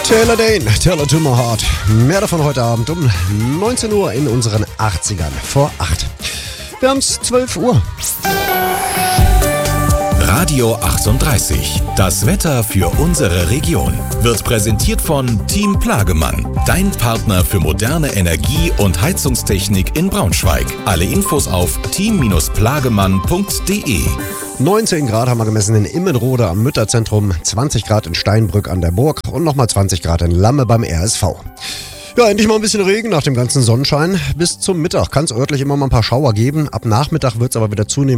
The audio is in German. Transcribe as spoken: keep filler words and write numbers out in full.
Taylor Dane, Tell It To My Heart. Mehr davon heute Abend um neunzehn Uhr in unseren achtzigern vor acht. Wir haben's zwölf Uhr. Radio achtunddreißig. Das Wetter für unsere Region wird präsentiert von Team Plagemann, dein Partner für moderne Energie- und Heizungstechnik in Braunschweig. Alle Infos auf team plagemann punkt de. neunzehn Grad haben wir gemessen in Immenrode am Mütterzentrum, zwanzig Grad in Steinbrück an der Burg und nochmal zwanzig Grad in Lamme beim R S V. Ja, endlich mal ein bisschen Regen nach dem ganzen Sonnenschein. Bis zum Mittag kann es örtlich immer mal ein paar Schauer geben. Ab Nachmittag wird es aber wieder zunehmen.